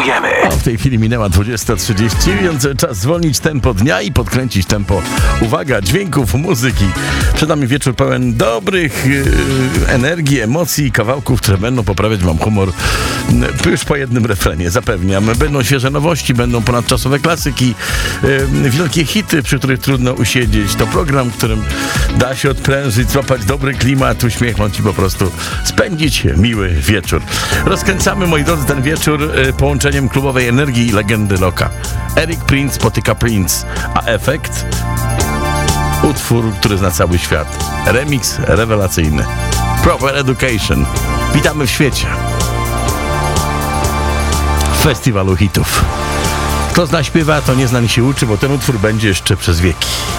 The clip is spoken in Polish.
Wędrujemy. W tej chwili minęła 20:30, więc czas zwolnić tempo dnia i podkręcić tempo, uwaga, dźwięków, muzyki. Przed nami wieczór pełen dobrych energii, emocji, kawałków, które będą poprawiać wam humor już po jednym refrenie, zapewniam. Będą świeże nowości, będą ponadczasowe klasyki, wielkie hity, przy których trudno usiedzieć. To program, którym da się odprężyć, złapać dobry klimat, uśmiechnąć i po prostu spędzić miły wieczór. Rozkręcamy, moi drodzy, ten wieczór połączeniem klubowej energii i legendy rocka. Eric Prince spotyka Prince, a efekt? Utwór, który zna cały świat. Remix rewelacyjny. Proper Education. Witamy w świecie. Festiwalu hitów. Kto zna śpiewa, to nie zna, się uczy, bo ten utwór będzie jeszcze przez wieki.